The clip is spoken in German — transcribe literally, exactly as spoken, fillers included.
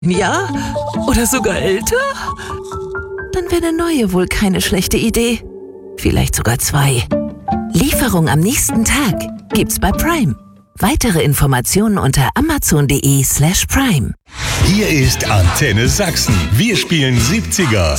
Ja? Oder sogar älter? Dann wäre eine neue wohl keine schlechte Idee. Vielleicht sogar zwei. Lieferung am nächsten Tag gibt's bei Prime. Weitere Informationen unter amazon.de slash Prime. Hier ist Antenne Sachsen. Wir spielen siebziger.